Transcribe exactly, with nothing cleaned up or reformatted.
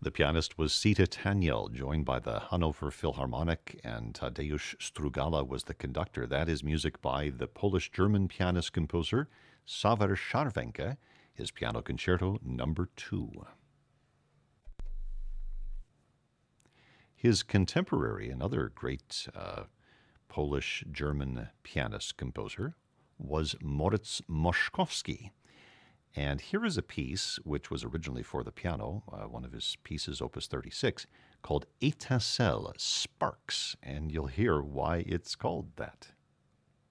The pianist was Sita Tanyel, joined by the Hanover Philharmonic, and Tadeusz Strugala was the conductor. That is music by the Polish-German pianist-composer Sawar Szarwenka, his Piano Concerto Number two. His contemporary, another great uh, Polish-German pianist-composer, was Moritz Moszkowski. And here is a piece which was originally for the piano, uh, one of his pieces, Opus thirty-six, called Étincelle, Sparks, and you'll hear why it's called that.